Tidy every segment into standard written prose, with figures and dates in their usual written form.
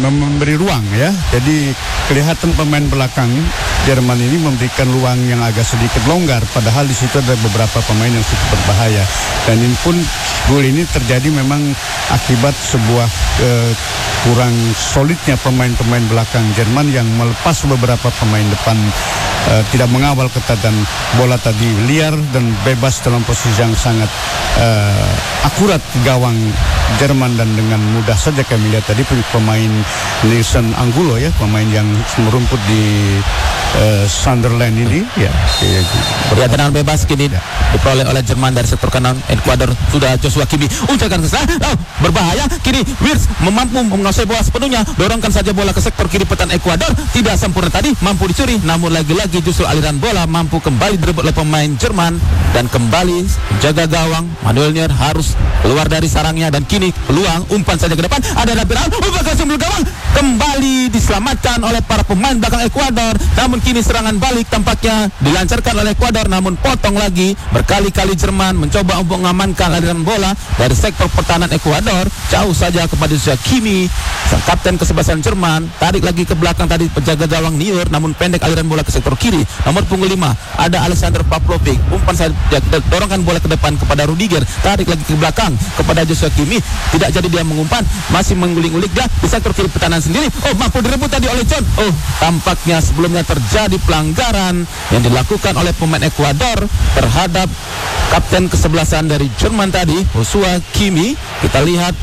memberi ruang ya. Jadi kelihatan pemain belakang Jerman ini memberikan ruang yang agak sedikit longgar, padahal di situ ada beberapa pemain yang cukup berbahaya. Dan ini pun gol ini terjadi memang akibat sebuah kurang solidnya pemain-pemain belakang Jerman yang melepas beberapa pemain depan, tidak mengawal ketat, dan bola tadi liar dan bebas dalam posisi yang sangat akurat gawang Jerman, dan dengan mudah saja kami lihat tadi pemain Nielsen Angulo ya, pemain yang merumput di Sunderland ini ya tendangan bebas kini diperoleh oleh Jerman dari sektor kanan Ekuador. Sudah Joshua Kimmich uncarkan ke sana, berbahaya kini. Wirtz mampu menguasai bola sepenuhnya, dorongkan saja bola ke sektor kiri pertahanan Ekuador, tidak sempurna tadi, mampu dicuri, namun lagi-lagi justru aliran bola mampu kembali direbut oleh pemain Jerman, dan kembali jaga gawang Manuel Neuer harus keluar dari sarangnya, dan kini peluang umpan saja ke depan, ada Rabiot, umpan ke sebelum gawang, kembali diselamatkan oleh para pemain belakang Ekuador. Namun kini serangan balik tampaknya dilancarkan oleh Ekuador, namun potong lagi. Berkali-kali Jerman mencoba untuk mengamankan aliran bola dari sektor pertahanan Ekuador, jauh saja kepada Joshua Kimmich, sang kapten kesebelasan Jerman. Tarik lagi ke belakang tadi penjaga gawang Neuer, namun pendek aliran bola ke sektor kiri. Nomor punggung 5 ada Alexander Pavlovic, umpan saja, dorongkan bola ke depan kepada Rudiger, tarik lagi ke belakang kepada Joshua Kimmich, tidak jadi dia mengumpan, masih mengulik-ulik dia di sektor kiri pertahanan sendiri. Mampu direbut tadi oleh John. Tampaknya sebelumnya terjadi pelanggaran yang dilakukan oleh pemain Ekuador terhadap kapten kesebelasan dari Jerman tadi, Joshua Kimmich. Kita lihat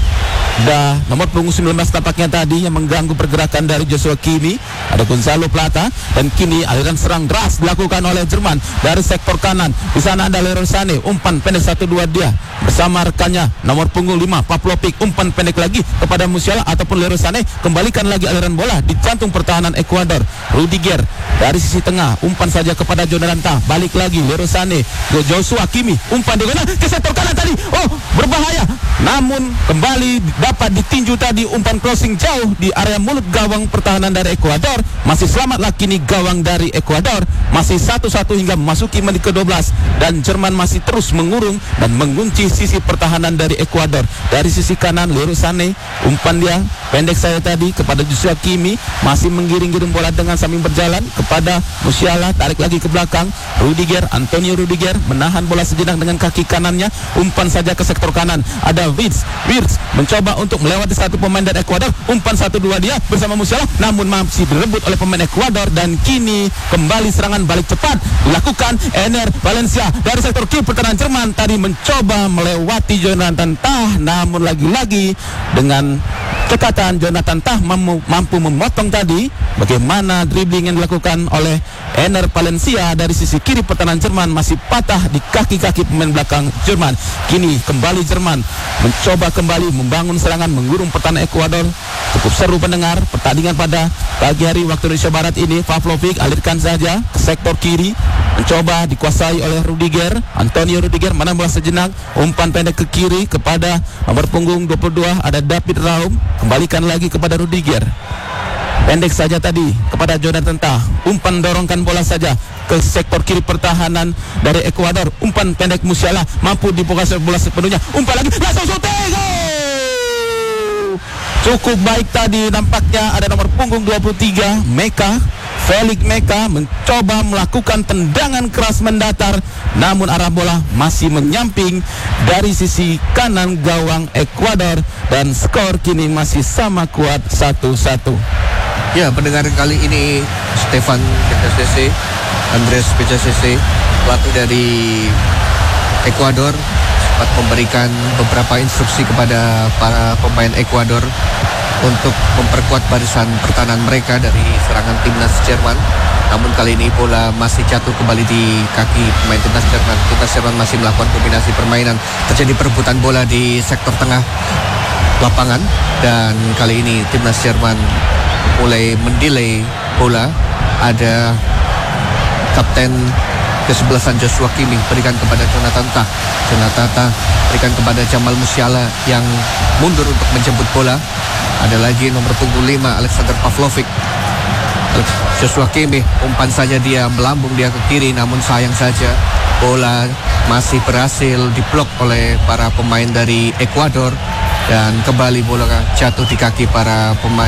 nomor punggung 19 tampaknya tadi yang mengganggu pergerakan dari Joshua Kimmich, ada Gonzalo Plata, dan kini aliran serang deras dilakukan oleh Jerman dari sektor kanan. Di sana ada Leroy Sané, umpan pendek 1-2 dia bersama rekannya nomor punggung 5 Pavlovic, umpan pendek lagi kepada Musiala ataupun Leroy Sané, kembalikan lagi aliran bola di jantung pertahanan Ekuador. Rudiger dari sisi tengah, umpan saja kepada Jonathan Tah, balik lagi Leroy Sané, Joshua Kimmich, umpan di mana ke sektor kanan tadi, berbahaya, namun kembali dapat ditinju tadi, umpan crossing jauh di area mulut gawang pertahanan dari Ekuador. Masih selamatlah kini gawang dari Ekuador, masih 1-1 hingga memasuki menit ke-12, dan Jerman masih terus mengurung dan mengunci sisi pertahanan dari Ekuador. Dari sisi kanan Leroy Sané, umpan dia pendek saya tadi kepada Joshua Kimmich, masih menggiring-giring bola dengan sambil berjalan kepada Musiala, tarik lagi ke belakang Antonio Rudiger menahan bola sejenak dengan kaki kanannya, umpan saja ke sektor kanan, ada Wirtz mencoba untuk melewati satu pemain dari Ekuador, umpan 1-2 dia bersama Musiala, namun masih direbut oleh pemain Ekuador, dan kini kembali serangan balik cepat dilakukan Ener Valencia dari sektor kiri pertahanan Jerman. Tadi mencoba melewati Jonathan Tah, namun lagi-lagi dengan kekatan Jonathan Tah mampu memotong tadi. Bagaimana dribbling yang dilakukan oleh Ener Valencia dari sisi kiri pertahanan Jerman masih patah di kaki-kaki pemain belakang Jerman. Kini kembali Jerman mencoba kembali membangun serangan, mengurung pertahanan Ekuador. Cukup seru pendengar pertandingan pada pagi hari waktu Indonesia Barat ini. Pavlovic alirkan saja ke sektor kiri, mencoba dikuasai oleh Rudiger, Antonio Rudiger, mana bola sejenak, umpan pendek ke kiri kepada nomor punggung 22 ada David Raum, kembalikan lagi kepada Rudiger, pendek saja tadi kepada Jonathan Tah, umpan dorongkan bola saja ke sektor kiri pertahanan dari Ekuador, umpan pendek Musiala, mampu dibuka bola sepenuhnya, umpan lagi, langsung syuting. Cukup baik tadi, nampaknya ada nomor punggung 23 Felix Meka mencoba melakukan tendangan keras mendatar, namun arah bola masih menyamping dari sisi kanan gawang Ekuador, dan skor kini masih sama kuat 1-1. Ya, pendengar, kali ini Stefan Becasese, Andres Becasese, pelatih dari Ekuador, sempat memberikan beberapa instruksi kepada para pemain Ekuador untuk memperkuat barisan pertahanan mereka dari serangan timnas Jerman. Namun kali ini bola masih jatuh kembali di kaki pemain timnas Jerman. Timnas Jerman masih melakukan kombinasi permainan. Terjadi perebutan bola di sektor tengah lapangan, dan kali ini timnas Jerman mulai mendelay bola. Ada kapten kesebelasan Joshua Kimmich berikan kepada Jonathan Tah. Jonathan Tah berikan kepada Jamal Musiala yang mundur untuk menjemput bola. Ada lagi nomor punggung 5 Alexander Pavlovic. Joshua Kimmich, umpan saja dia melambung dia ke kiri, namun sayang saja bola masih berhasil diblok oleh para pemain dari Ekuador, dan kembali bola jatuh di kaki para pemain timnas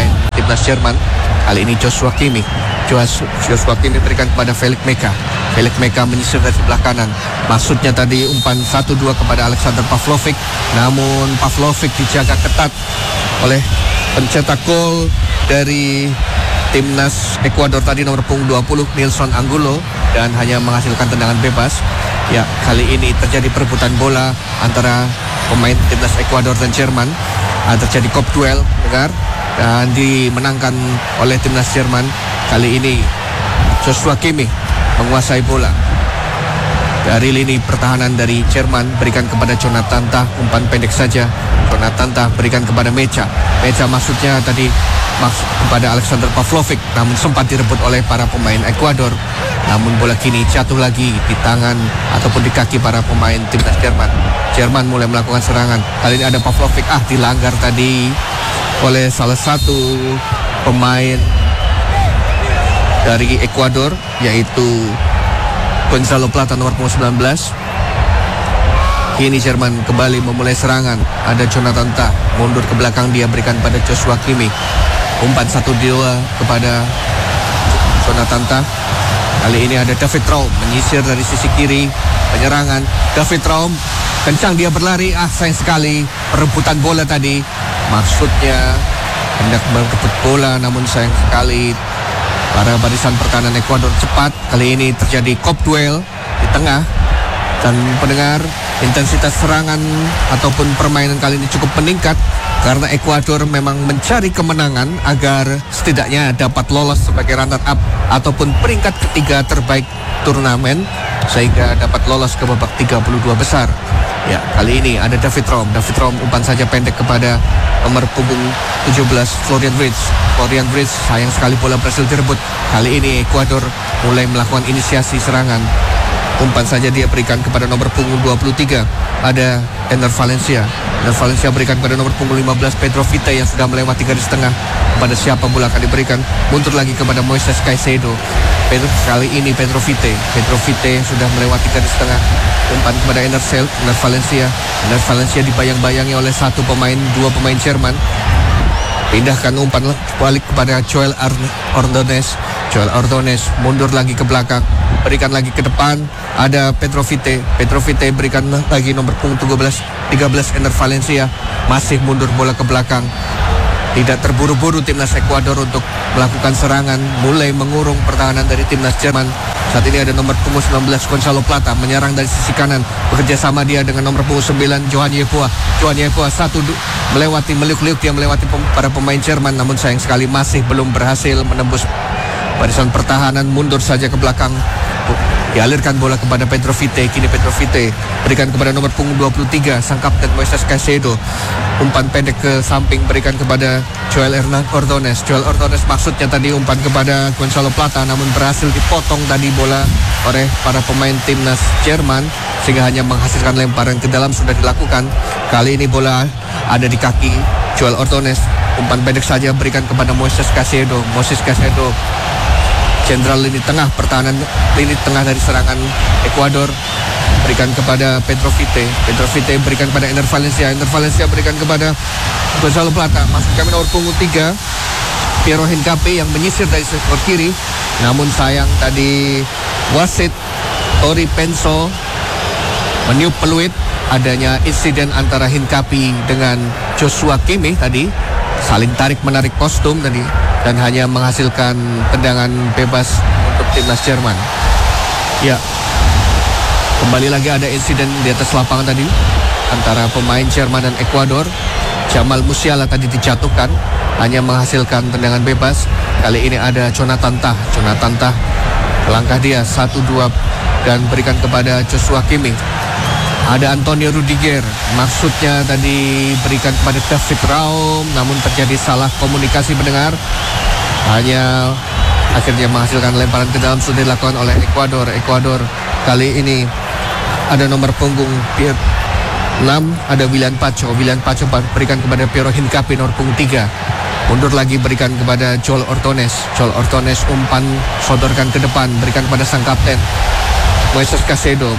timnas Jerman. Kali ini Joshua Kimmich berikan kepada Felix Meka. Felix Meka menyisir dari sebelah kanan. Maksudnya tadi umpan 1-2 kepada Alexander Pavlovic. Namun Pavlovic dijaga ketat oleh pencetak gol dari timnas Ekuador tadi, nomor punggung 20 Nilson Angulo, dan hanya menghasilkan tendangan bebas. Ya, kali ini terjadi perebutan bola antara pemain timnas Ekuador dan Jerman. Terjadi kop duel, dengar, dan dimenangkan oleh timnas Jerman. Kali ini Joshua Kimmich menguasai bola. Dari lini pertahanan dari Jerman berikan kepada Jonathan Tah, umpan pendek saja. Jonathan Tah berikan kepada Mecha. Mecha maksudnya tadi kepada Alexander Pavlovic, namun sempat direbut oleh para pemain Ekuador. Namun bola kini jatuh lagi di tangan ataupun di kaki para pemain timnas Jerman. Jerman mulai melakukan serangan. Kali ini ada Pavlovic, dilanggar tadi oleh salah satu pemain dari Ekuador, yaitu Gonzalo Plata, nomor 19. Kini Jerman kembali memulai serangan. Ada Jonathan Tah mundur ke belakang, dia berikan pada Joshua Kimmich. Umpan 1-2 kepada Jonathan Tah. Kali ini ada David Raum menyisir dari sisi kiri penyerangan. David Raum kencang dia berlari, sayang sekali perebutan bola tadi. Maksudnya hendak merebut bola, namun sayang sekali para barisan pertahanan Ekuador cepat. Kali ini terjadi kop duel di tengah. Dan pendengar, intensitas serangan ataupun permainan kali ini cukup meningkat karena Ekuador memang mencari kemenangan agar setidaknya dapat lolos sebagai runner up ataupun peringkat ketiga terbaik turnamen, sehingga dapat lolos ke babak 32 besar. Ya, kali ini ada David Raum. David Raum umpan saja pendek kepada nomor punggung 17 Florian Wirtz. Florian Wirtz, sayang sekali bola berhasil direbut. Kali ini Ekuador mulai melakukan inisiasi serangan. Umpan saja dia berikan kepada nomor punggung 23. Ada Ener Valencia. Ener Valencia berikan kepada nomor punggung 15 Pedro Vite yang sudah melewati garis tengah. Kepada siapa bola akan diberikan? Mundur lagi kepada Moises Caicedo. Kali ini Pedro Vite sudah melewati garis tengah. Umpan kepada Ener Valencia. Ener Valencia dibayang-bayangi oleh dua pemain Jerman. Pindahkan umpan balik kepada Joel Ordonez. Joel Ordonez mundur lagi ke belakang, berikan lagi ke depan. Ada Pedro Vite berikan lagi nomor punggung 13 Ener Valencia. Masih mundur bola ke belakang. Tidak terburu-buru timnas Ekuador untuk melakukan serangan, mulai mengurung pertahanan dari timnas Jerman. Saat ini ada nomor punggung 19 Gonzalo Plata menyerang dari sisi kanan, bekerja sama dia dengan nomor punggung 9 Johan Yepua. Meliuk-liuk dia melewati para pemain Jerman, namun sayang sekali masih belum berhasil menembus barisan pertahanan. Mundur saja ke belakang. Dialirkan bola kepada Pedro Vite. Kini Pedro Vite berikan kepada nomor punggung 23 sang kapten Moises Caicedo. Umpan pendek ke samping berikan kepada Joel Ordonez. Joel Ordonez maksudnya tadi umpan kepada Gonzalo Plata, namun berhasil dipotong tadi bola oleh para pemain timnas Jerman, sehingga hanya menghasilkan lemparan ke dalam sudah dilakukan. Kali ini bola ada di kaki Joel Ordonez. Umpan pendek saja berikan kepada Moises Caicedo. Jenderal lini tengah pertahanan, lini tengah dari serangan Ekuador, berikan kepada Pedro Vite berikan kepada Ener Valencia berikan kepada Gonzalo Plata. Masuk kami nomor punggung 3 Piero Hincapié yang menyisir dari sektor kiri, namun sayang tadi wasit Tori Penso meniup peluit. Adanya insiden antara Hincapié dengan Joshua Kimmich tadi, saling tarik menarik kostum tadi, dan hanya menghasilkan tendangan bebas untuk timnas Jerman. Ya, kembali lagi ada insiden di atas lapangan tadi antara pemain Jerman dan Ekuador. Jamal Musiala tadi dijatuhkan, hanya menghasilkan tendangan bebas. Kali ini ada Jonathan Tah langkah dia 1-2 dan berikan kepada Joshua Kimmich. Ada Antonio Rudiger, maksudnya tadi berikan kepada David Raum, namun terjadi salah komunikasi pendengar. Hanya akhirnya menghasilkan lemparan ke dalam sudah dilakukan oleh Ekuador. Kali ini ada nomor punggung 6, ada Willian Pacho berikan kepada Piero Hincapié nomor punggung 3. Mundur lagi berikan kepada Joel Ordonez. Umpan sodorkan ke depan, berikan kepada sang kapten Moises Caicedo.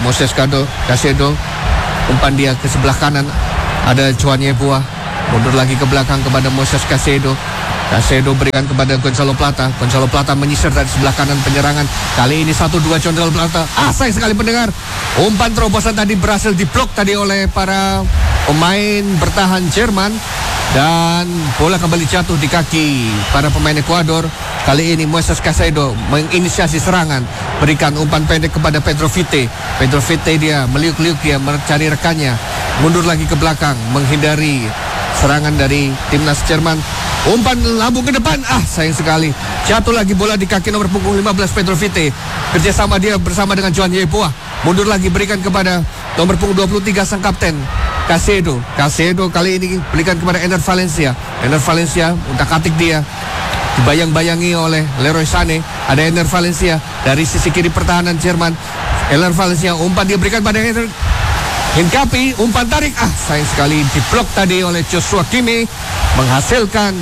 Umpan dia ke sebelah kanan, ada Johan Yepua. Mundur lagi ke belakang kepada Moises Caicedo. Casedo berikan kepada Gonzalo Plata. Gonzalo Plata menyisir dari sebelah kanan penyerangan. Kali ini 1-2 Gonzalo Plata. Sayang sekali pendengar. Umpan terobosan tadi berhasil diblok tadi oleh para pemain bertahan Jerman. Dan bola kembali jatuh di kaki para pemain Ekuador. Kali ini Moises Casedo menginisiasi serangan. Berikan umpan pendek kepada Pedro Vite. Pedro Vite dia meliuk-liuk, dia mencari rekannya. Mundur lagi ke belakang menghindari serangan dari timnas Jerman. Umpan lambung ke depan. Sayang sekali. Jatuh lagi bola di kaki nomor punggung 15 Pedro Vite. Kerjasama dia bersama dengan Joan Yeboah. Mundur lagi berikan kepada nomor punggung 23 sang kapten Casedo. Casedo kali ini berikan kepada Ener Valencia. Ener Valencia utak-atik dia. Dibayang-bayangi oleh Leroy Sané. Ada Ener Valencia dari sisi kiri pertahanan Jerman. Ener Valencia umpan dia berikan pada Ener Hincapie, umpan tarik. Sayang sekali diblok tadi oleh Joshua Kimmich, menghasilkan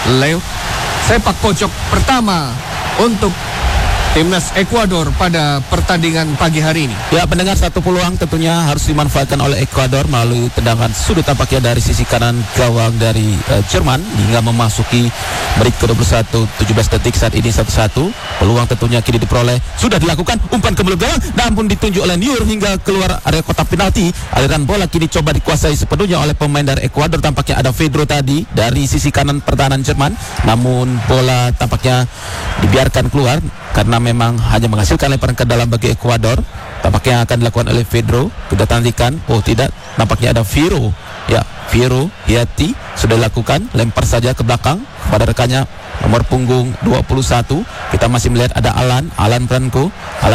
sepak pojok pertama untuk timnas Ekuador pada pertandingan pagi hari ini. Ya, pendengar, satu peluang tentunya harus dimanfaatkan oleh Ekuador melalui tendangan sudut tampaknya dari sisi kanan gawang dari Jerman hingga memasuki menit ke-21, 17 detik saat ini 1-1. Peluang tentunya kini diperoleh, sudah dilakukan umpan ke mulut gawang, namun ditunjuk oleh Niur hingga keluar area kotak penalti. Aliran bola kini coba dikuasai sepenuhnya oleh pemain dari Ekuador. Tampaknya ada Pedro tadi dari sisi kanan pertahanan Jerman, namun bola tampaknya dibiarkan keluar karena memang hanya menghasilkan lemparan ke dalam bagi Ekuador. Tampaknya akan dilakukan oleh Pedro. Kita tantikan. Oh tidak, nampaknya ada Firo. Ya, Firo Hiati sudah dilakukan. Lempar saja ke belakang kepada rekannya nomor punggung 21. Kita masih melihat ada Alan Franco.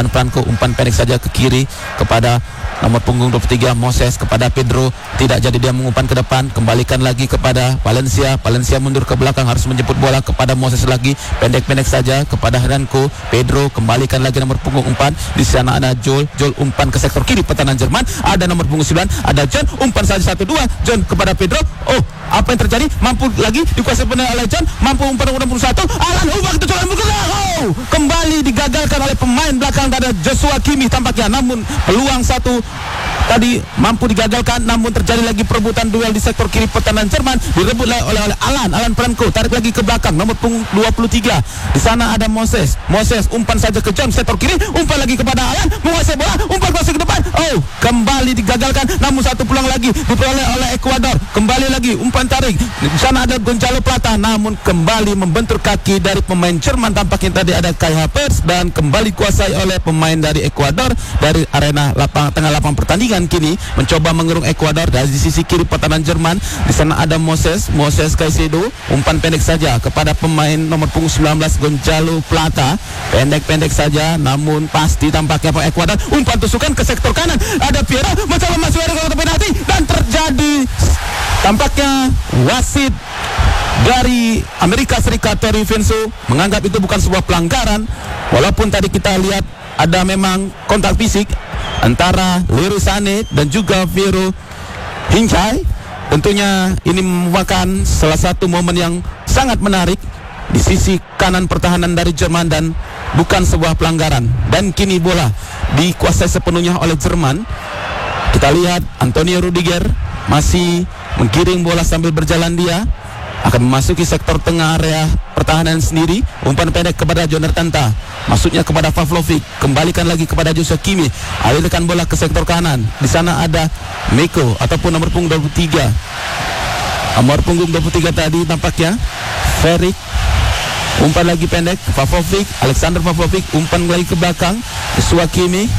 Umpan pendek saja ke kiri kepada nomor punggung 23 Moses, kepada Pedro. Tidak jadi, dia mengumpan ke depan. Kembalikan lagi kepada Valencia. Mundur ke belakang, harus menjemput bola kepada Moses lagi. Pendek-pendek saja kepada Franco. Pedro kembalikan lagi nomor punggung 4. Di sana ada Joel umpan ke sektor kiri pertahanan Jerman. Ada nomor punggung 9, ada John. Umpan saja 1-2. John kepada Pedro. Oh, apa yang terjadi? Mampu lagi dikuasai oleh John. Mampu umpan nomor 1. Alan umpan ke tujuan. Oh, kembali digagalkan oleh pemain belakang ada Joshua Kimmich tampaknya. Namun peluang satu tadi mampu digagalkan, namun terjadi lagi perebutan duel di sektor kiri pertahanan Jerman. Direbut oleh Alan Franco. Tarik lagi ke belakang nomor punggung 23. Di sana ada Moses umpan saja ke John sektor kiri. Umpan lagi kepada Alan, menguasai bola, umpan masuk ke depan. Oh, kembali digagalkan, namun satu peluang lagi diperoleh oleh Ekuador. Kembali lagi umpan tarik. Di sana ada Gonzalo Plata, namun kembali membentur kaki dari pemain Jerman. Tampaknya tadi ada Kai Havertz dan kembali kuasai oleh pemain dari Ekuador dari arena tengah lapangan pertandingan. Kini mencoba mengerung Ekuador dari sisi kiri pertahanan Jerman. Di sana ada Moses Caicedo, umpan pendek saja kepada pemain nomor punggung 19 Gonzalo Plata. Pendek-pendek saja, namun pasti tampaknya Ekuador. Umpan tusukan ke sektor kanan. Ada Piero mencoba masuk area kotak penalti dan terjadi tampaknya wasit dari Amerika Serikat Tori Vinso menganggap itu bukan sebuah pelanggaran, walaupun tadi kita lihat ada memang kontak fisik antara Leroy Sané dan juga Firo Hincapie. Tentunya ini merupakan salah satu momen yang sangat menarik di sisi kanan pertahanan dari Jerman dan bukan sebuah pelanggaran. Dan kini bola dikuasai sepenuhnya oleh Jerman. Kita lihat Antonio Rudiger masih menggiring bola sambil berjalan, dia akan memasuki sektor tengah area pertahanan sendiri. Umpan pendek kepada Jonathan Tah, masuknya kepada Pavlovic, kembalikan lagi kepada Joshua Kimmich, alirkan bola ke sektor kanan. Di sana ada Meko ataupun nomor punggung 23. Nomor punggung 23 tadi tampaknya Ferik. Umpan lagi pendek Pavlovic, Alexander Pavlovic, umpan lagi ke belakang Joshua Kimmich,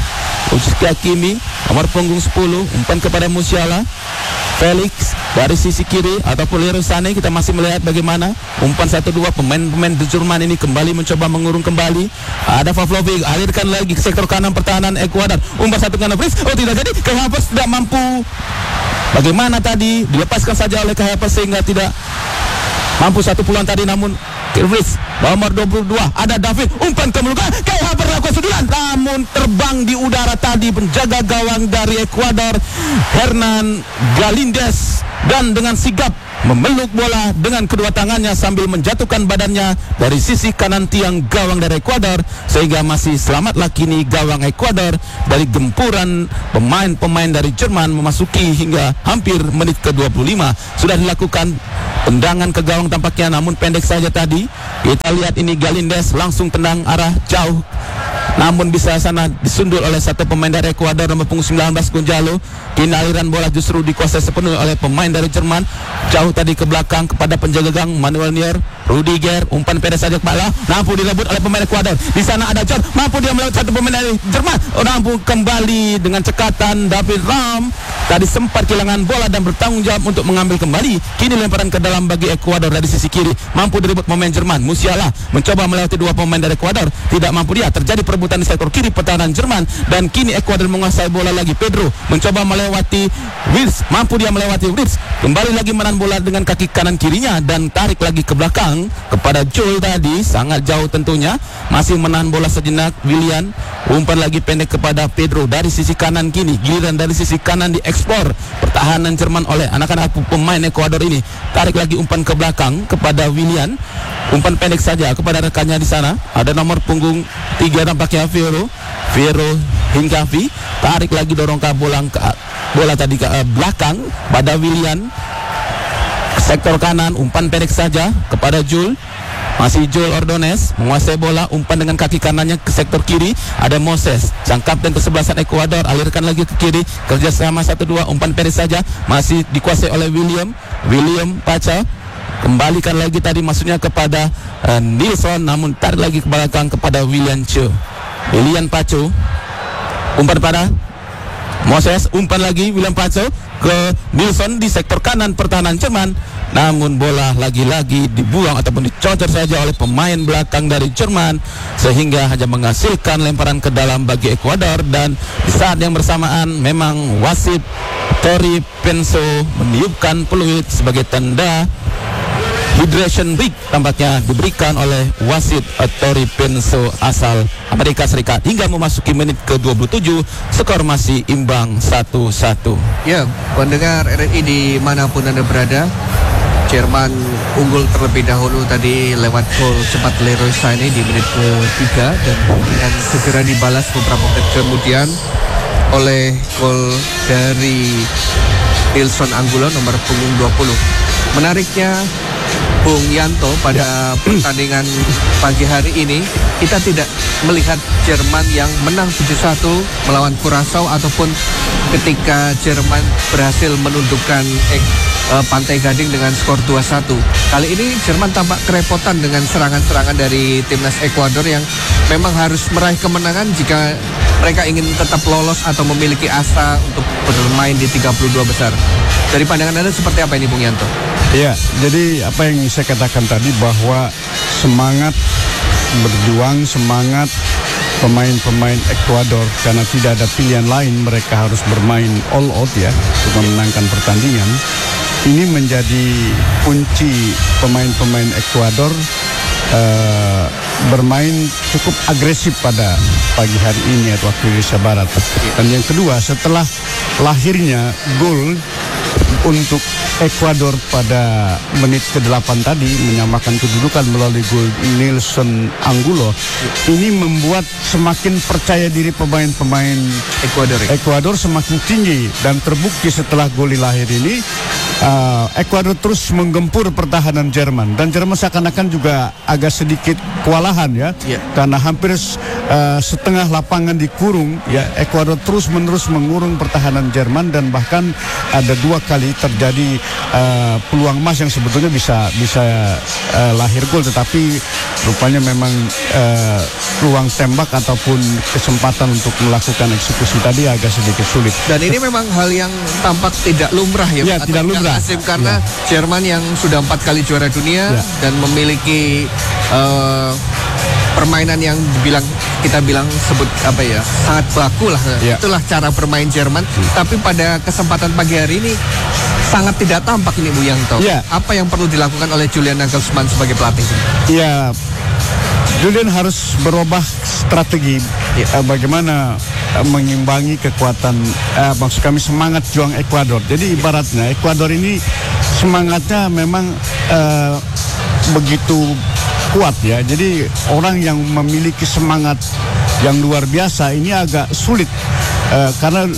nomor punggung 10, umpan kepada Musiala. Felix dari sisi kiri ataupun Leroy Sané. Kita masih melihat bagaimana umpan 1-2 pemain di Jerman ini kembali mencoba mengurung kembali. Ada Pavlovic, alirkan lagi ke sektor kanan pertahanan Ekuador. Umpan satu kanan Fritz. Oh, tidak jadi. Kai Havertz tidak mampu. Bagaimana tadi dilepaskan saja oleh Kai Havertz sehingga tidak mampu satu peluang tadi. Namun Fritz nomor 22 ada David, umpan ke mulut Kai Havertz lakukan sundulan, namun terbang di udara tadi penjaga gawang dari Ekuador Hernan Galíndez, dan dengan sigap memeluk bola dengan kedua tangannya sambil menjatuhkan badannya dari sisi kanan tiang gawang dari Ekuador, sehingga masih selamatlah kini gawang Ekuador dari gempuran pemain-pemain dari Jerman memasuki hingga hampir menit ke-25. Sudah dilakukan Tendangan ke gawang tampaknya, namun pendek saja tadi. Kita lihat ini Galindes langsung tendang arah jauh, namun bisa sana disundul oleh satu pemain dari Ekuador nomor punggung 19 Gonzalo. Kini aliran bola justru dikuasai sepenuhnya oleh pemain dari Jerman. Jauh tadi ke belakang kepada penjaga gawang Manuel Neuer. Rudiger, umpan pendek saja kepala, mampu direbut oleh pemain Ekuador. Di sana ada John, mampu dia melewati satu pemain dari Jerman. Mampu kembali dengan cekatan David Ram. Tadi sempat kehilangan bola dan bertanggung jawab untuk mengambil kembali. Kini lemparan ke dalam bagi Ekuador dari sisi kiri, mampu direbut pemain Jerman. Musiala mencoba melewati dua pemain dari Ekuador, tidak mampu dia. Terjadi perebutan di sektor kiri pertahanan Jerman dan kini Ekuador menguasai bola lagi. Pedro mencoba melewati Wirtz, mampu dia melewati Wirtz. Kembali lagi menahan bola dengan kaki kanan kirinya dan tarik lagi ke belakang kepada Joel tadi, sangat jauh tentunya. Masih menahan bola sejenak Willian, umpan lagi pendek kepada Pedro dari sisi kanan. Kini giliran dari sisi kanan dieksplor pertahanan Jerman oleh anak-anak pemain Ekuador ini. Tarik lagi umpan ke belakang kepada Willian, umpan pendek saja kepada rekannya di sana. Ada nomor punggung 3 nampaknya Fierro Hincavi, tarik lagi dorong ke bola tadi ke belakang pada Willian. Sektor kanan, umpan pendek saja kepada Jul. Masih Joel Ordonez menguasai bola, umpan dengan kaki kanannya ke sektor kiri. Ada Moses, sang kapten kesebelasan Ekuador, alirkan lagi ke kiri. Kerjasama 1-2, umpan pendek saja, masih dikuasai oleh William Pacha. Kembalikan lagi tadi maksudnya kepada Nilsson, namun tarik lagi ke belakang kepada William Pacho. Umpan pada Moses, umpan lagi William Pacho ke Nilsson di sektor kanan pertahanan Jerman. Namun bola lagi-lagi dibuang ataupun dicocor saja oleh pemain belakang dari Jerman, sehingga hanya menghasilkan lemparan ke dalam bagi Ekuador. Dan di saat yang bersamaan memang wasit Tori Penso meniupkan peluit sebagai tanda hydration break tampaknya diberikan oleh wasit Tori Penso asal Amerika Serikat. Hingga memasuki menit ke-27, skor masih imbang 1-1. Ya, pendengar RRI dimanapun Anda berada, Jerman unggul terlebih dahulu tadi lewat gol cepat Leroy Sané di menit ke-3 dan kemudian segera dibalas beberapa menit kemudian oleh gol dari Nilsson Angulo nomor punggung 20. Menariknya Bung Yanto, pada pertandingan pagi hari ini kita tidak melihat Jerman yang menang 7-1 melawan Curaçao ataupun ketika Jerman berhasil menundukkan Pantai Gading dengan skor 2-1. Kali ini Jerman tampak kerepotan dengan serangan-serangan dari timnas Ekuador yang memang harus meraih kemenangan jika mereka ingin tetap lolos atau memiliki asa untuk bermain di 32 besar. Dari pandangan Anda seperti apa ini Bung Yanto? Ya, jadi apa yang saya katakan tadi bahwa semangat berjuang, semangat pemain-pemain Ekuador karena tidak ada pilihan lain, mereka harus bermain all out ya untuk memenangkan pertandingan. Ini menjadi kunci pemain-pemain Ekuador bermain cukup agresif pada pagi hari ini atau waktu Indonesia Barat. Dan yang kedua, setelah lahirnya gol untuk Ekuador pada menit ke-8 tadi menyamakan kedudukan melalui gol Nilsson Angulo, ini membuat semakin percaya diri pemain-pemain Ekuador semakin tinggi, dan terbukti setelah gol lahir ini Ekuador terus menggempur pertahanan Jerman, dan Jerman seakan-akan juga agak sedikit kewalahan ya, karena hampir setengah lapangan dikurung ya. Ekuador terus-menerus mengurung pertahanan Jerman dan bahkan ada 2 kali terjadi peluang emas yang sebetulnya bisa lahir gol, tetapi rupanya memang peluang tembak ataupun kesempatan untuk melakukan eksekusi tadi agak sedikit sulit. Dan ini memang hal yang tampak tidak lumrah ya, tidak lumrah. Karena Jerman yang sudah 4 kali juara dunia dan memiliki permainan yang kita bilang sangat baku lah. Itulah cara bermain Jerman. Tapi pada kesempatan pagi hari ini sangat tidak tampak ini Bu Yanto. Apa yang perlu dilakukan oleh Julian Nagelsmann sebagai pelatih? Julian harus berubah strategi bagaimana mengimbangi kekuatan maksud kami semangat juang Ekuador. Jadi ibaratnya Ekuador ini semangatnya memang begitu kuat ya. Jadi orang yang memiliki semangat yang luar biasa ini agak sulit karena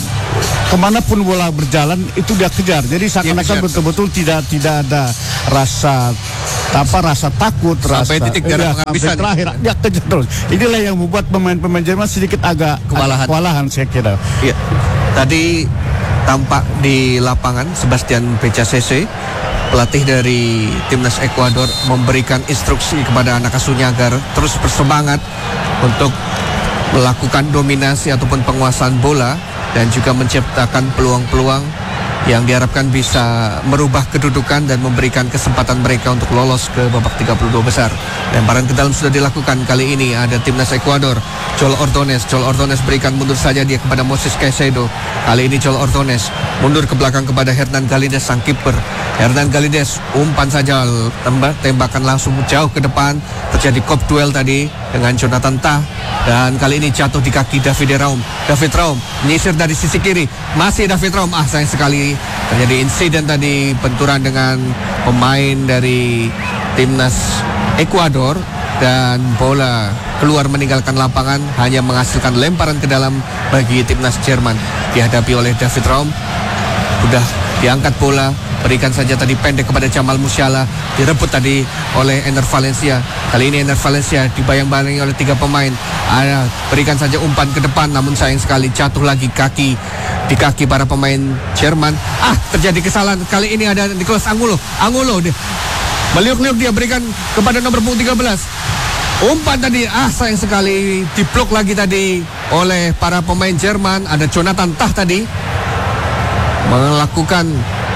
kemanapun bola berjalan itu dia kejar. Jadi seakan-akan betul-betul tidak ada rasa takut, sampai rasa titik darah penghabisan. Sampai terakhir dia kejar terus. Inilah yang membuat pemain-pemain Jerman sedikit agak kewalahan saya kira. Iya. Tadi tampak di lapangan Sebastian Pecasese, pelatih dari timnas Ekuador, memberikan instruksi kepada anak asuhnya agar terus bersemangat untuk melakukan dominasi ataupun penguasaan bola dan juga menciptakan peluang-peluang yang diharapkan bisa merubah kedudukan dan memberikan kesempatan mereka untuk lolos ke babak 32 besar. Lemparan ke dalam sudah dilakukan. Kali ini ada timnas Ekuador, Joel Ordonez berikan mundur saja dia kepada Moses Caicedo. Kali ini Joel Ordonez mundur ke belakang kepada Hernan Galíndez, sang kiper. Hernan Galíndez umpan saja, tembakan langsung jauh ke depan. Terjadi kop duel tadi dengan Jonathan Tah, dan kali ini jatuh di kaki David Raum menyisir dari sisi kiri, masih David Raum. Sayang sekali terjadi insiden tadi, benturan dengan pemain dari timnas Ekuador dan bola keluar meninggalkan lapangan, hanya menghasilkan lemparan ke dalam bagi timnas Jerman. Dihadapi oleh David Raum, sudah diangkat bola, berikan saja tadi pendek kepada Jamal Musiala, direbut tadi oleh Ener Valencia. Kali ini Ener Valencia dibayang-bayangi oleh 3 pemain. Berikan saja umpan ke depan, namun sayang sekali jatuh lagi di kaki para pemain Jerman. Terjadi kesalahan. Kali ini ada Nicolas Angulo dia meliuk-liuk, dia berikan kepada nomor punggung 13. Umpan tadi sayang sekali diblok lagi tadi oleh para pemain Jerman. Ada Jonathan Tah tadi melakukan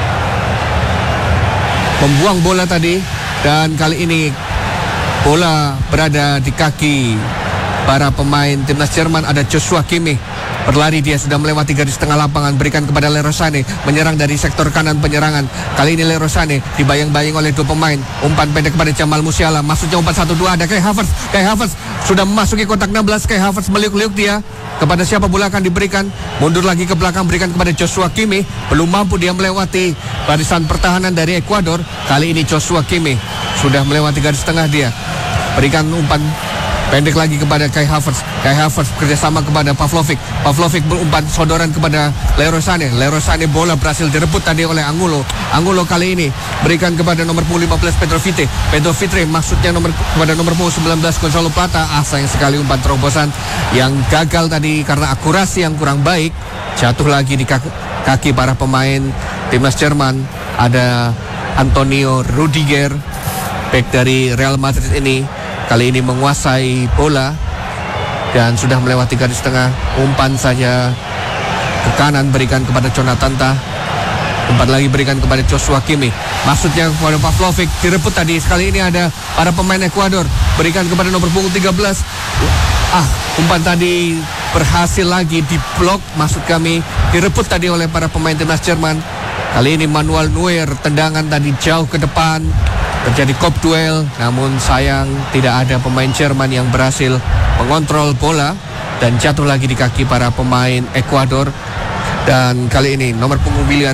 membuang bola tadi, dan kali ini bola berada di kaki para pemain timnas Jerman. Ada Joshua Kimmich berlari, dia sudah melewati garis tengah lapangan, berikan kepada Leroy Sané, menyerang dari sektor kanan penyerangan. Kali ini Leroy Sané dibayang-bayang oleh 2 pemain, umpan pendek kepada Jamal Musiala, maksudnya umpan 1-2. Ada Kai Havertz sudah memasuki kotak 16. Kai Havertz meliuk-liuk dia kepada siapa bola akan diberikan, mundur lagi ke belakang, berikan kepada Joshua Kimmich, belum mampu dia melewati barisan pertahanan dari Ekuador. Kali ini Joshua Kimmich sudah melewati garis tengah, dia berikan umpan pendek lagi kepada Kai Havertz kerjasama kepada Pavlovic berumpan sodoran kepada Leroy Sané, bola berhasil direbut tadi oleh Angulo kali ini berikan kepada nomor punggung 15 Pedro Vitre, maksudnya kepada nomor punggung 19 Gonzalo Plata. Sayang sekali umpan terobosan yang gagal tadi karena akurasi yang kurang baik, jatuh lagi di kaki para pemain timnas Jerman. Ada Antonio Rudiger, bek dari Real Madrid ini, kali ini menguasai bola dan sudah melewati garis tengah. Umpan saja ke kanan, berikan kepada Jonathan Tah. Umpan lagi berikan kepada Joshua Kimmich, maksudnya kepada Pavlovic, direbut tadi. Sekali ini ada para pemain Ekuador, berikan kepada nomor punggung 13. Umpan tadi berhasil lagi diblok, maksud kami direbut tadi oleh para pemain timnas Jerman. Kali ini Manuel Neuer, tendangan tadi jauh ke depan, terjadi kop duel, namun sayang tidak ada pemain Jerman yang berhasil mengontrol bola dan jatuh lagi di kaki para pemain Ekuador. Dan kali ini nomor punggung Willian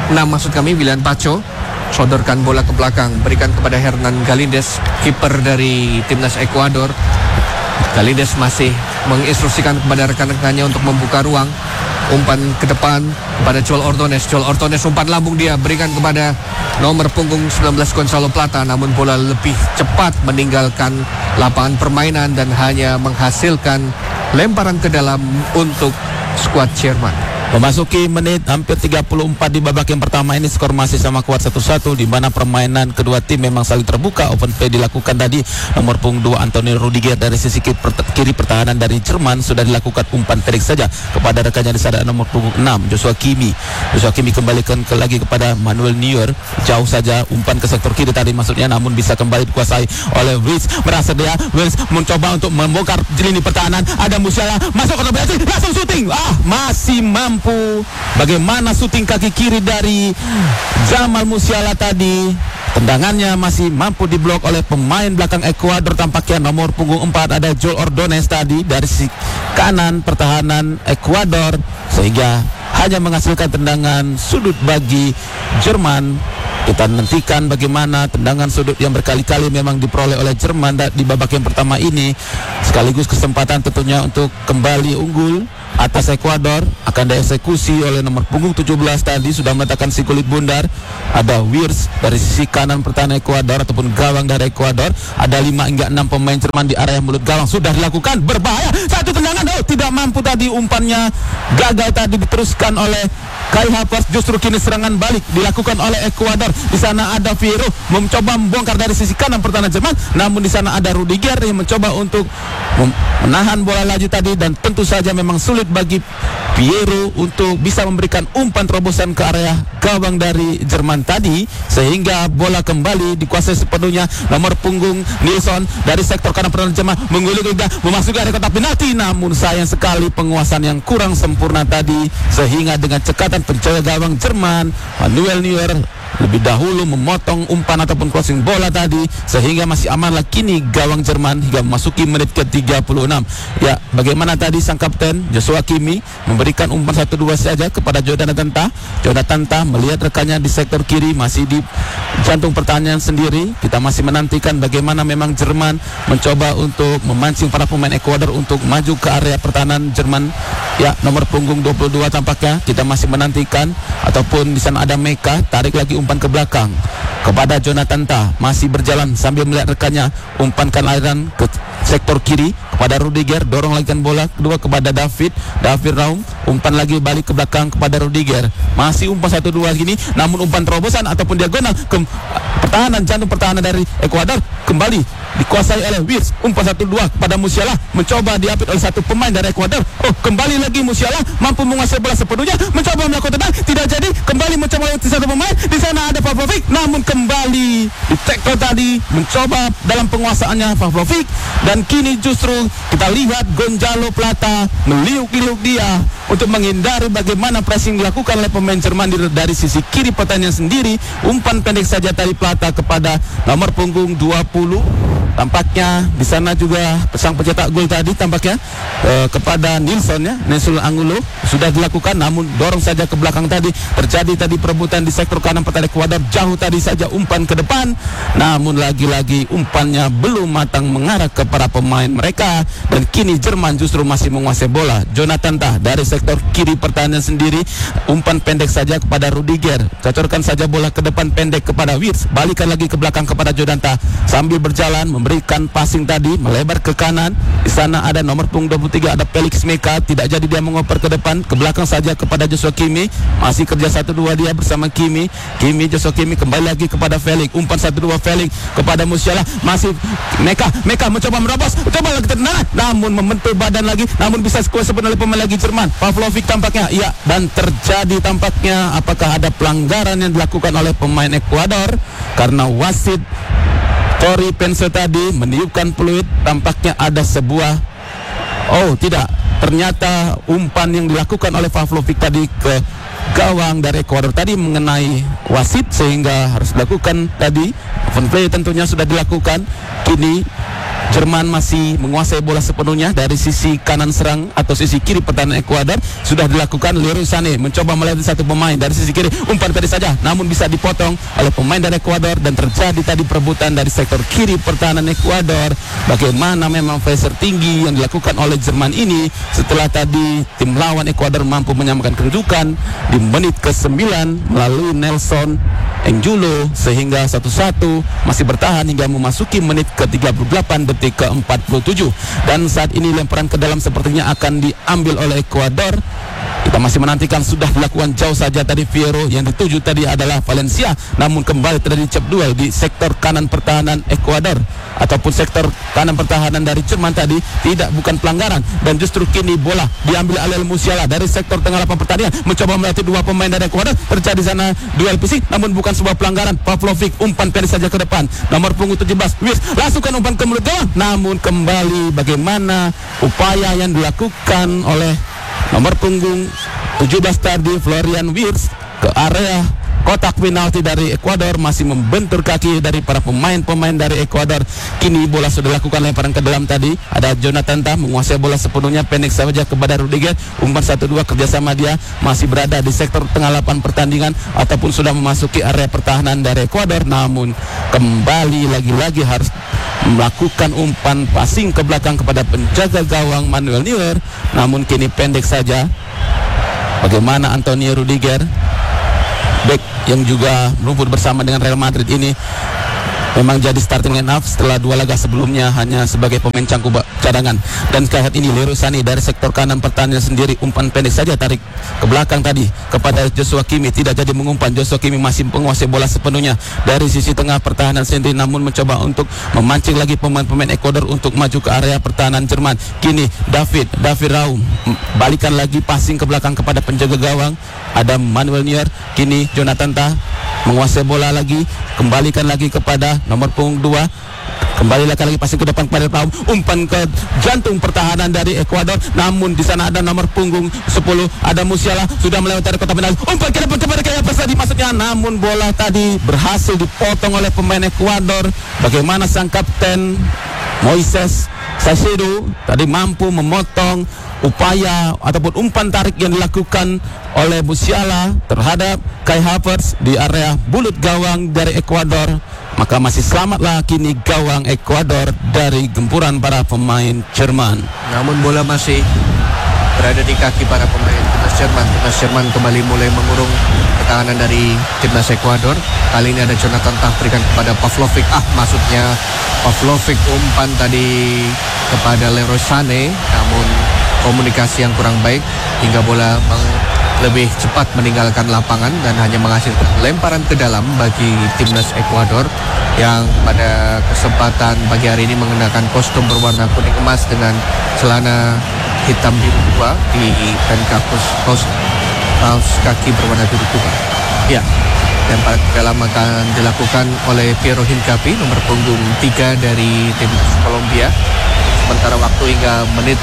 Pacho sodorkan bola ke belakang, berikan kepada Hernan Galíndez, kiper dari timnas Ekuador. Galíndez masih menginstruksikan kepada rekan-rekannya untuk membuka ruang. Umpan ke depan kepada Joel Ordonez, umpan lambung dia, berikan kepada nomor punggung 19 Gonzalo Plata, namun bola lebih cepat meninggalkan lapangan permainan dan hanya menghasilkan lemparan ke dalam untuk skuad Jerman. Memasuki menit hampir 34 di babak yang pertama ini, skor masih sama kuat 1-1, di mana permainan kedua tim memang saling terbuka. Open play dilakukan tadi, nomor punggung 2 Antonio Rudiger dari sisi kiri pertahanan dari Jerman sudah dilakukan umpan pendek saja kepada rekannya di sana, nomor punggung 6 Joshua Kimmich kembalikan lagi kepada Manuel Neuer, jauh saja umpan ke sektor kiri tadi maksudnya, namun bisa kembali dikuasai oleh Wirtz. Merasa dia Wirtz mencoba untuk membongkar lini pertahanan, ada Musiala masuk ke dalam, langsung syuting, masih mampu. Bagaimana syuting kaki kiri dari Jamal Musiala tadi, tendangannya masih mampu diblok oleh pemain belakang Ekuador. Tampaknya nomor punggung 4 ada Joel Ordonez tadi dari sisi kanan pertahanan Ekuador, sehingga hanya menghasilkan tendangan sudut bagi Jerman. Kita nantikan bagaimana tendangan sudut yang berkali-kali memang diperoleh oleh Jerman di babak yang pertama ini, sekaligus kesempatan tentunya untuk kembali unggul atas Ekuador akan dieksekusi oleh nomor punggung 17 tadi, sudah meletakkan si kulit bundar. Ada Wirtz dari sisi kanan pertahanan Ekuador ataupun gawang dari Ekuador. Ada 5 hingga 6 pemain Jerman di area mulut gawang, sudah dilakukan, berbahaya, satu tendangan, tidak mampu tadi, umpannya gagal tadi, diteruskan oleh Kai Havertz. Justru kini serangan balik dilakukan oleh Ekuador. Di sana ada Fierro mencoba membongkar dari sisi kanan pertahanan Jerman, namun di sana ada Rudiger yang mencoba untuk menahan bola laju tadi, dan tentu saja memang sulit bagi Fierro untuk bisa memberikan umpan terobosan ke area gawang dari Jerman tadi, sehingga bola kembali dikuasai sepenuhnya nomor punggung Nilsson dari sektor kanan pertahanan Jerman, menggulung memasuki area kotak penalti, namun sayang sekali penguasaan yang kurang sempurna tadi, sehingga dengan cekatan penjaga gawang Jerman Manuel Neuer lebih dahulu memotong umpan ataupun crossing bola tadi, sehingga masih amanlah kini gawang Jerman hingga memasuki menit ke-36. Ya, bagaimana tadi sang kapten Joshua Kimmich memberikan umpan 1-2 saja kepada Jonathan Tah. Jonathan Tah melihat rekannya di sektor kiri, masih di jantung pertahanan sendiri. Kita masih menantikan bagaimana memang Jerman mencoba untuk memancing para pemain Ekuador untuk maju ke area pertahanan Jerman. Ya, nomor punggung 22 tampaknya kita masih menantikan, ataupun di sana ada Meka, tarik lagi umpan ke belakang kepada Jonathan Tah, masih berjalan sambil melihat rekannya, umpankan aliran ke sektor kiri kepada Rudiger, dorong lagi bola kedua kepada David Raum, umpan lagi balik ke belakang kepada Rudiger, masih umpan 1-2 gini, namun umpan terobosan ataupun diagonal ke pertahanan, jantung pertahanan dari Ekuador kembali dikuasai oleh Wirtz, umpan 1-2 kepada Musiala, mencoba diapit oleh satu pemain dari Ekuador. Kembali lagi Musiala mampu menguasai bola sepenuhnya, mencoba melakukan tendang, tidak jadi, kembali mencoba oleh satu pemain. Di sana ada Pavlovic, namun kembali di tackle tadi, mencoba dalam penguasaannya Pavlovic, dan kini justru kita lihat Gonzalo Plata meliuk-liuk dia untuk menghindari bagaimana pressing dilakukan oleh pemain Jerman dari sisi kiri pertahanan sendiri. Umpan pendek saja tadi Plata kepada nomor punggung 20. Tampaknya di sana juga sang pencetak gol tadi tampaknya kepada Nilsson, ya, Nelson Angulo sudah dilakukan, namun dorong saja ke belakang tadi. Terjadi tadi perebutan di sektor kanan pertahanan Ekuador, jauh tadi saja umpan ke depan, namun lagi-lagi umpannya belum matang mengarah ke para pemain mereka, dan kini Jerman justru masih menguasai bola. Jonathan Tah dari sektor kiri pertahanan sendiri, umpan pendek saja kepada Rudiger, cocorkan saja bola ke depan pendek kepada Wirtz, balikan lagi ke belakang kepada Jonathan Tah sambil berjalan memberikan passing tadi melebar ke kanan. Di sana ada nomor punggung 23, ada Felix Meka, tidak jadi dia mengoper ke depan, ke belakang saja kepada Joshua Kimmich, masih kerja 1-2 dia bersama Kimmich, Joshua Kimmich kembali lagi kepada Felix, umpan 1-2 Felix kepada Musiala, masih Meka mencoba merobos, coba lagi tendangan, namun membentur badan lagi, namun bisa sekuat sebenarnya pemain lagi Jerman, Pavlovic tampaknya, iya, dan terjadi tampaknya, apakah ada pelanggaran yang dilakukan oleh pemain Ekuador, karena wasit Tori Pense tadi meniupkan peluit, tampaknya ada sebuah, tidak, ternyata umpan yang dilakukan oleh Pavlovic tadi ke gawang dari Ekuador tadi mengenai wasit, sehingga harus dilakukan tadi open play, tentunya sudah dilakukan. Kini Jerman masih menguasai bola sepenuhnya dari sisi kanan serang atau sisi kiri pertahanan Ekuador, sudah dilakukan. Leroy Sané mencoba melewati satu pemain dari sisi kiri, umpan tadi saja namun bisa dipotong oleh pemain dari Ekuador, dan terjadi tadi perebutan dari sektor kiri pertahanan Ekuador. Bagaimana memang pressure tinggi yang dilakukan oleh Jerman ini setelah tadi tim lawan Ekuador mampu menyamakan kedudukan di menit ke-9 melalui Nelson Angulo, sehingga 1-1 masih bertahan hingga memasuki menit ke-38 detik ke-47, dan saat ini lemparan ke dalam sepertinya akan diambil oleh Ekuador. Kita masih menantikan, sudah dilakukan jauh saja tadi Fierro, yang dituju tadi adalah Valencia, namun kembali terjadi cep duel di sektor kanan pertahanan Ekuador ataupun sektor kanan pertahanan dari Jerman tadi, bukan pelanggaran, dan justru kini bola diambil oleh Musiala dari sektor tengah lapangan pertandingan, mencoba melatih dua pemain dari Ekuador, terjadi sana duel fisik, namun bukan sebuah pelanggaran. Pavlovic umpan pendek saja ke depan, nomor punggung 17 Wirtz langsungkan umpan ke mulut gawang, namun kembali bagaimana upaya yang dilakukan oleh nomor punggung 17 tadi Florian Wirtz ke area kotak penalti dari Ekuador, masih membentur kaki dari para pemain dari Ekuador. Kini bola sudah dilakukan lemparan ke dalam tadi. Ada Jonathan Tah menguasai bola sepenuhnya, pendek saja kepada Rudiger. Umpan 1-2 kerjasama dia, masih berada di sektor tengah lapangan pertandingan ataupun sudah memasuki area pertahanan dari Ekuador. Namun kembali lagi-lagi harus melakukan umpan passing ke belakang kepada penjaga gawang Manuel Neuer. Namun kini pendek saja. Bagaimana Antonio Rudiger, back yang juga merumput bersama dengan Real Madrid ini, memang jadi starting line up setelah 2 laga sebelumnya hanya sebagai pemain cangkup cadangan. Dan saat ini Leroy Sané dari sektor kanan pertahanan sendiri, umpan pendek saja tarik ke belakang tadi kepada Joshua Kimmich, tidak jadi mengumpan. Joshua Kimmich masih menguasai bola sepenuhnya dari sisi tengah pertahanan sendiri, namun mencoba untuk memancing lagi pemain-pemain Ekuador untuk maju ke area pertahanan Jerman. Kini David Raum balikan lagi passing ke belakang kepada penjaga gawang ada Manuel Neuer. Kini Jonathan Tah menguasai bola lagi, kembalikan lagi kepada nomor punggung 2. Kembali lagi passing ke depan kepada Raum, umpan ke jantung pertahanan dari Ekuador. Namun di sana ada nomor punggung 10, ada Musiala, sudah melewati kotak penalti. Umpan ke depan kepada Kylian Mbappe maksudnya, namun bola tadi berhasil dipotong oleh pemain Ekuador. Bagaimana sang kapten Moises Caicedo tadi mampu memotong upaya ataupun umpan tarik yang dilakukan oleh Musiala terhadap Kai Havertz di area bulut gawang dari Ekuador. Maka masih selamatlah kini gawang Ekuador dari gempuran para pemain Jerman. Namun bola masih berada di kaki para pemain timnas Jerman. Timnas Jerman kembali mulai mengurung pertahanan dari timnas Ekuador. Kali ini ada Jonathan Tah berikan kepada Pavlovic. Maksudnya Pavlovic umpan tadi kepada Leroy Sané, namun komunikasi yang kurang baik hingga bola lebih cepat meninggalkan lapangan dan hanya menghasilkan lemparan ke dalam bagi timnas Ekuador yang pada kesempatan pagi hari ini mengenakan kostum berwarna kuning emas dengan celana hitam biru tua dan kaos kaki berwarna biru tua. Ya, lemparan ke dalam akan dilakukan oleh Piero Hincapié, nomor punggung 3 dari timnas Kolombia. Sementara waktu hingga menit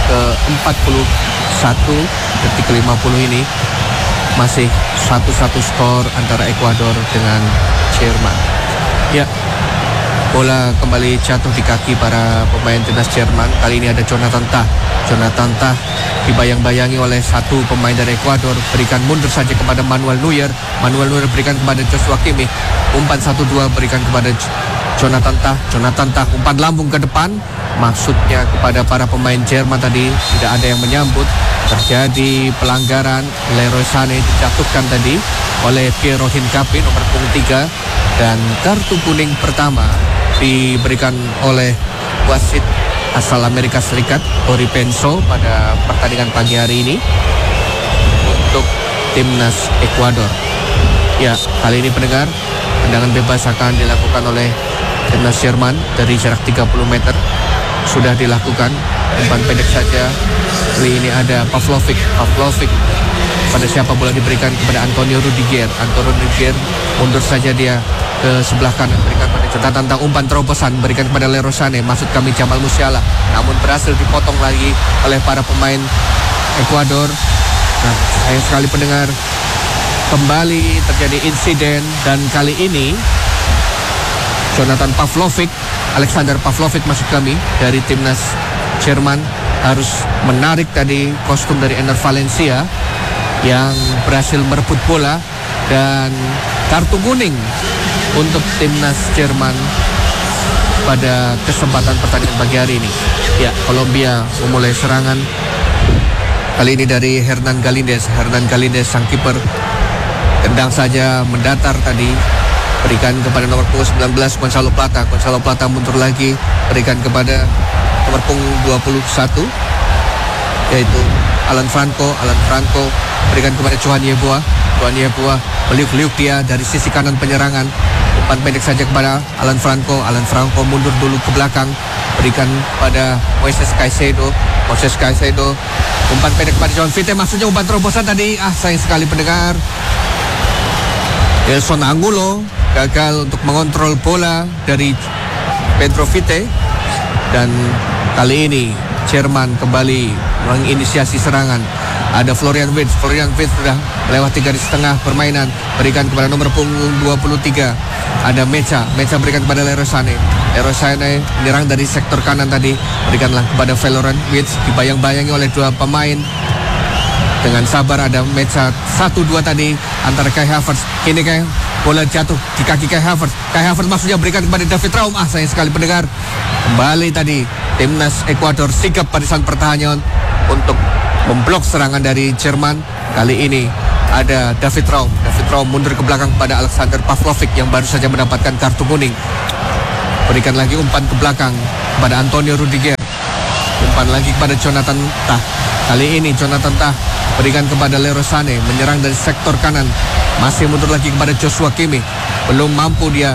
ke-41 detik ke-50 ini masih 1-1 skor antara Ekuador dengan Jerman. Ya, bola kembali jatuh di kaki para pemain timnas Jerman. Kali ini ada Jonathan Tah. Jonathan Tah dibayang-bayangi oleh satu pemain dari Ekuador, berikan mundur saja kepada Manuel Neuer. Manuel Neuer berikan kepada Joshua Kimmich. Umpan 1-2 berikan kepada Jonathan Tah. Jonathan Tah umpan lambung ke depan, maksudnya kepada para pemain Jerman tadi tidak ada yang menyambut. Terjadi pelanggaran. Leroy Sané dijatuhkan tadi oleh Piero Hincapié, nomor punggung 3, dan kartu kuning pertama diberikan oleh wasit asal Amerika Serikat Ori Penso pada pertandingan pagi hari ini untuk timnas Ekuador. Ya, kali ini pendengar, tendangan bebas akan dilakukan oleh timnas Jerman dari jarak 30 meter. Sudah dilakukan, umpan pendek saja. Kali ini ada Pavlovic. Pada siapa bola diberikan kepada Antonio Rudiger. Antonio Rudiger mundur saja dia ke sebelah kanan, berikan pada Jonathan Tah, umpan terobosan berikan kepada Leroy Sané, maksud kami Jamal Musiala, namun berhasil dipotong lagi oleh para pemain Ekuador. Nah, sayang sekali pendengar, kembali terjadi insiden dan kali ini Alexander Pavlovic maksud kami dari timnas Jerman harus menarik tadi kostum dari Enner Valencia yang berhasil merebut bola, dan kartu kuning untuk timnas Jerman pada kesempatan pertandingan pagi hari ini. Ya, Kolombia memulai serangan. Kali ini dari Hernan Galíndez sang kiper, tendang saja mendatar tadi, berikan kepada nomor punggung 19 Gonzalo Plata mundur lagi, berikan kepada nomor punggung 21 yaitu Alan Franco, berikan kepada Johan Yeboah meliuk-liuk dia dari sisi kanan penyerangan, umpan pendek saja kepada Alan Franco mundur dulu ke belakang, berikan pada Moises Caicedo, umpan pendek kepada João Vite, maksudnya umpan terobosan tadi, sayang sekali pendengar, Gelson Angulo gagal untuk mengontrol bola dari Pedro Vite, dan kali ini Jerman kembali menginisiasi serangan. Ada Florian Wirtz sudah melewati garis tengah permainan, berikan kepada nomor punggung 23. Ada Mecha berikan kepada Leroy Sané menyerang dari sektor kanan tadi, berikanlah kepada Florian Wirtz, dibayang-bayangi oleh dua pemain. Dengan sabar ada Mecha 1-2 tadi antara Kai Havertz. Kini bola jatuh di kaki Kai Havertz maksudnya berikan kepada David Raum. Sayang sekali pendengar, kembali tadi timnas Ekuador sigap barisan pertahanan untuk memblok serangan dari Jerman. Kali ini ada David Raum mundur ke belakang kepada Alexander Pavlovic yang baru saja mendapatkan kartu kuning. Berikan lagi umpan ke belakang kepada Antonio Rudiger, umpan lagi kepada Jonathan Tah. Kali ini Jonathan Tah berikan kepada Leroy Sané, menyerang dari sektor kanan, masih mundur lagi kepada Joshua Kimmich. Belum mampu dia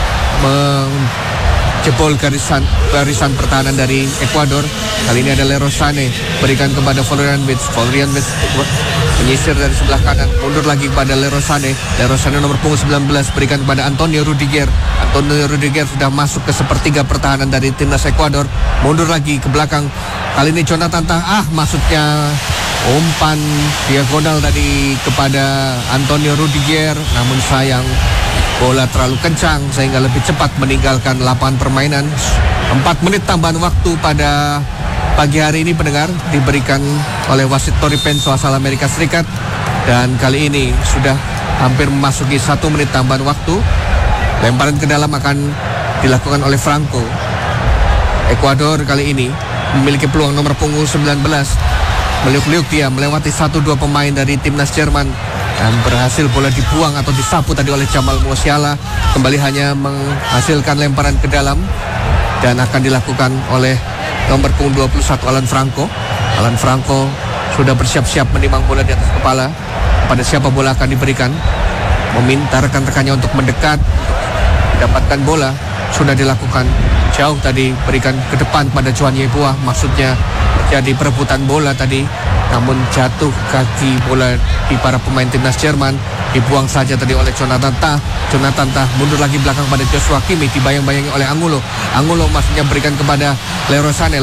jebol barisan pertahanan dari Ekuador. Kali ini ada Leroy Sané berikan kepada Florian Wirtz menyisir dari sebelah kanan, mundur lagi kepada Leroy Sané nomor punggung 19 berikan kepada Antonio Rudiger sudah masuk ke sepertiga pertahanan dari timnas Ekuador, mundur lagi ke belakang. Kali ini Jonathan Tah, maksudnya umpan diagonal tadi kepada Antonio Rudiger, namun sayang bola terlalu kencang sehingga lebih cepat meninggalkan lapangan permainan. 4 menit tambahan waktu pada pagi hari ini pendengar diberikan oleh wasit Tori Penso asal Amerika Serikat, dan kali ini sudah hampir memasuki 1 menit tambahan waktu. Lemparan ke dalam akan dilakukan oleh Franco. Ekuador kali ini memiliki peluang nomor punggung 19. Meliuk-liuk dia melewati 1-2 pemain dari timnas Jerman dan berhasil bola dibuang atau disapu tadi oleh Jamal Musiala. Kembali hanya menghasilkan lemparan ke dalam dan akan dilakukan oleh nomor punggung 21 Alan Franco sudah bersiap-siap menimang bola di atas kepala. Pada siapa bola akan diberikan, meminta rekan-rekannya untuk mendekat mendapatkan bola. Sudah dilakukan jauh tadi, berikan ke depan pada Johan Yeboah, maksudnya jadi perebutan bola tadi, namun jatuh kaki bola di para pemain timnas Jerman, dibuang saja tadi oleh Jonathan Tah mundur lagi belakang pada Joshua Kimmich, dibayang-bayangi oleh Angulo maksudnya berikan kepada Leroy Sané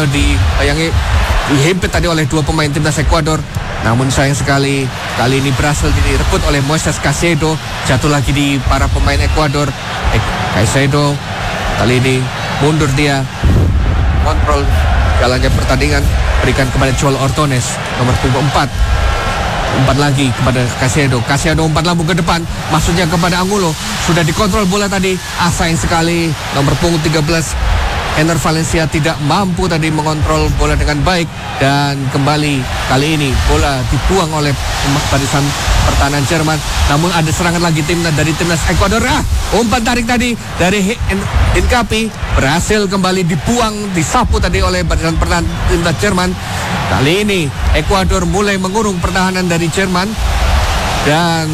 dihimpit tadi oleh dua pemain timnas Ekuador, namun sayang sekali kali ini berhasil direbut oleh Moises Caicedo, jatuh lagi di para pemain Ekuador. Caicedo kali ini mundur dia, kontrol jalannya pertandingan, berikan kepada Joel Ortones nomor punggung 4, umpan lagi kepada Caicedo umpan lambung ke depan, maksudnya kepada Angulo, sudah dikontrol bola tadi. Sayang sekali nomor punggung 13 Enner Valencia tidak mampu tadi mengontrol bola dengan baik, dan kembali kali ini bola dibuang oleh barisan pertahanan Jerman. Namun ada serangan lagi dari timnas Ekuador. Umpan tarik tadi dari Hincapi berhasil kembali dibuang, disapu tadi oleh barisan pertahanan timnas Jerman. Kali ini Ekuador mulai mengurung pertahanan dari Jerman dan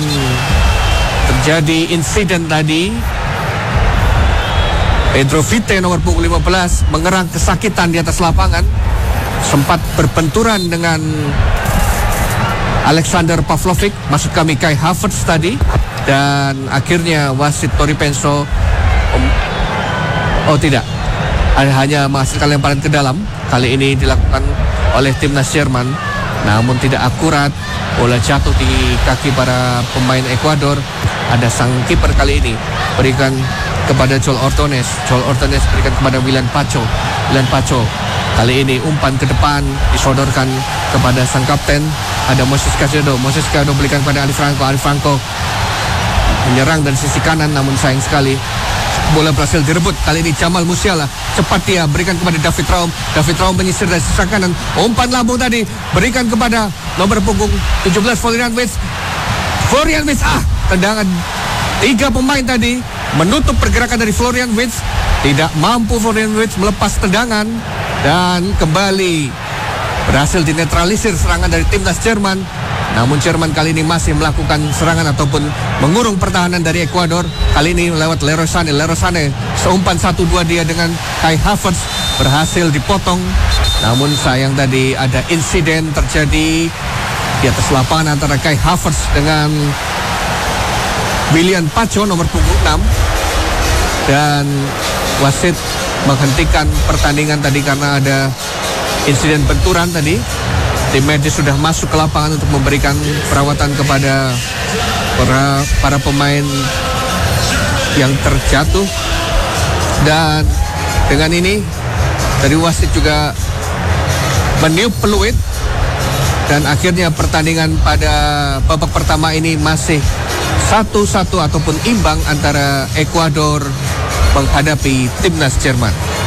terjadi insiden tadi. Pedro Vite nomor punggung 15 mengerang kesakitan di atas lapangan, sempat berbenturan dengan Alexander Pavlovic, maksud kami Kai Havertz tadi, dan akhirnya wasit Tori Penso hanya menghasilkan lemparan ke dalam. Kali ini dilakukan oleh timnas Jerman, namun tidak akurat, bola jatuh di kaki para pemain Ekuador. Ada sang kiper kali ini berikan kepada Joel Ortones berikan kepada Willian Pacho. Kali ini umpan ke depan disodorkan kepada sang kapten, ada Moises Caicedo berikan kepada Ali Franco menyerang dari sisi kanan, namun sayang sekali bola berhasil direbut. Kali ini Jamal Musiala cepat dia berikan kepada David Raum menyisir dari sisi kanan, umpan lambung tadi berikan kepada nomor punggung 17 Florian Wirtz. Tendangan 3 pemain tadi menutup pergerakan dari Florian Wirtz. Tidak mampu Florian Wirtz melepas tendangan, dan kembali berhasil dinetralisir serangan dari timnas Jerman. Namun Jerman kali ini masih melakukan serangan ataupun mengurung pertahanan dari Ekuador. Kali ini lewat Leroy Sané seumpan 1-2 dia dengan Kai Havertz berhasil dipotong. Namun sayang tadi ada insiden terjadi di atas lapangan antara Kai Havertz dengan Willian Pacho nomor punggung 6, dan wasit menghentikan pertandingan tadi karena ada insiden benturan tadi. Tim medis sudah masuk ke lapangan untuk memberikan perawatan kepada para pemain yang terjatuh. Dan dengan ini dari wasit juga meniup peluit. Dan akhirnya pertandingan pada babak pertama ini masih 1-1 ataupun imbang antara Ekuador menghadapi timnas Jerman.